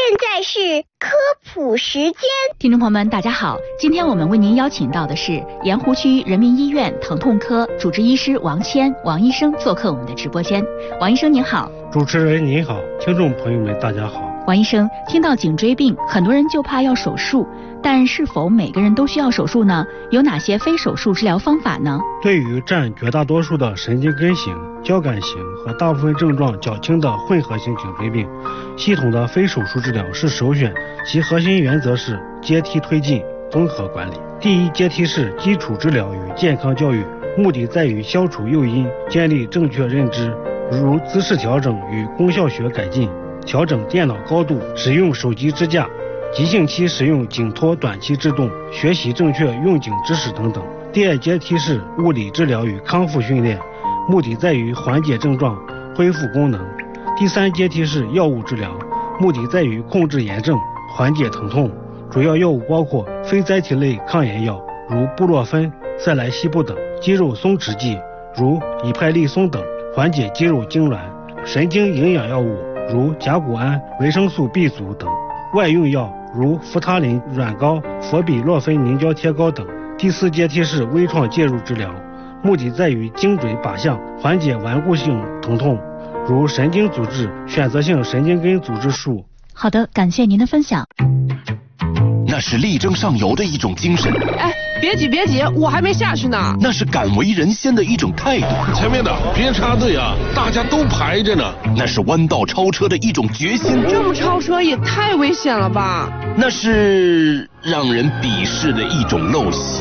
在是科普时间。 听众朋友们，大家好，今天我们为您邀请到的是盐湖区人民医院疼痛科主治医师王谦王医生做客我们的直播间。王医生您好。 主持人您好，听众朋友们大家好。 王医生，听到颈椎病，很多人就怕要手术，但是否每个人都需要手术呢？有哪些非手术治疗方法呢？ 对于占绝大多数的神经根型、交感型和大部分症状较轻的混合型颈椎病，系统的非手术治疗是首选，其核心原则是阶梯推进、综合管理。第一阶梯是基础治疗与健康教育，目的在于消除诱因，建立正确认知，如姿势调整与功效学改进，调整电脑高度，使用手机支架，急性期使用颈托短期制动，学习正确用颈知识等等。第二阶梯是物理治疗与康复训练，目的在于缓解症状，恢复功能。第三阶梯是药物治疗，目的在于控制炎症，缓解疼痛。主要药物包括非甾体类抗炎药，如布洛芬、塞来西布等；肌肉松弛剂，如以派利松等，缓解肌肉痉挛；神经营养药物，如甲钴胺、维生素 B 族等；外用药，如扶他林软膏、佛比洛芬凝胶贴膏等。第四阶梯是微创介入治疗，目的在于精准靶向，缓解顽固性疼痛，如神经阻滞、选择性神经根阻滞术。 好的，感谢您的分享。 那是力争上游的一种精神。 哎，别挤，我还没下去呢。 那是敢为人先的一种态度。 前面的别插队啊，大家都排着呢。 那是弯道超车的一种决心。 这么超车也太危险了吧？ 那是让人鄙视的一种陋习。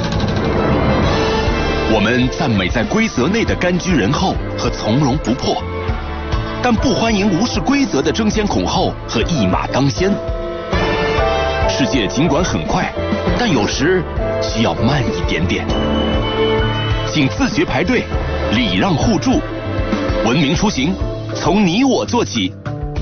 我们赞美在规则内的甘居人后和从容不迫，但不欢迎无视规则的争先恐后和一马当先。世界尽管很快，但有时需要慢一点点。请自觉排队，礼让互助，文明出行，从你我做起。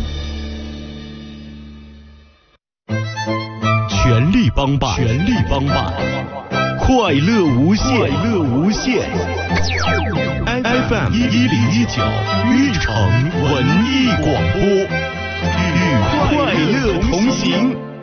全力帮办，全力帮办，快乐无限，快乐无限。FM 1019玉城文艺广播，与快乐同行。